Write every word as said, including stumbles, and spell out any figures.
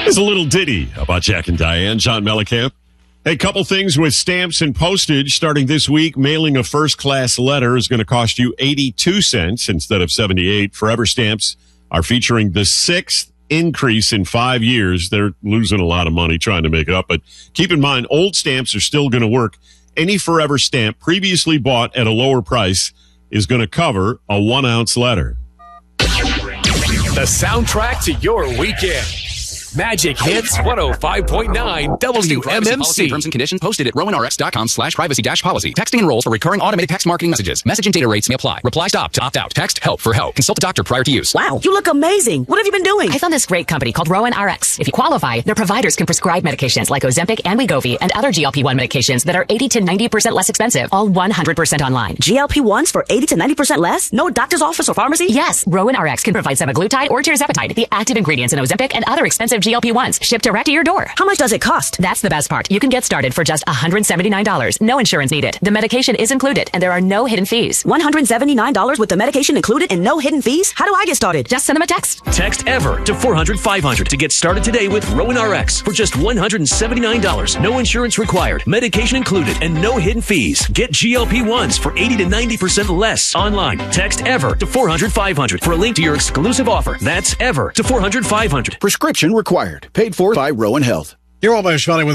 There's a little ditty about Jack and Diane, John Mellencamp. A couple things with stamps and postage. Starting this week, mailing a first-class letter is going to cost you eighty-two cents instead of seventy-eight. Forever Stamps are featuring the sixth increase in five years. They're losing a lot of money trying to make it up, but keep in mind, old stamps are still going to work. Any Forever stamp previously bought at a lower price is going to cover a one-ounce letter. The soundtrack to your weekend. Magic Hits one oh five point nine W M M C. Terms and conditions posted at rowanrx.com slash privacy dash policy. Texting enrolls for recurring automated text marketing messages. Message and data rates may apply. Reply stop to opt out. Text help for help. Consult a doctor prior to use. Wow, you look amazing. What have you been doing? I found this great company called Rowan R X. If you qualify, their providers can prescribe medications like Ozempic and Wegovy and other G L P one medications that are eighty to ninety percent less expensive, all one hundred percent online. G L P ones for eighty to ninety percent less? No doctor's office or pharmacy? Yes, Rowan R X can provide semaglutide or tirzepatide, the active ingredients in Ozempic and other expensive G L P ones, shipped direct to your door. How much does it cost? That's the best part. You can get started for just one hundred seventy-nine dollars. No insurance needed. The medication is included, and there are no hidden fees. one hundred seventy-nine dollars with the medication included and no hidden fees? How do I get started? Just send them a text. Text EVER to four hundred five hundred to get started today with Rowan R X for just one hundred seventy-nine dollars. No insurance required. Medication included and no hidden fees. Get G L P ones for eighty to ninety percent less online. Text EVER to four hundred five hundred for a link to your exclusive offer. That's EVER to four hundred five hundred. Prescription required. Paid for by Rowan Health. You're all by Shvali with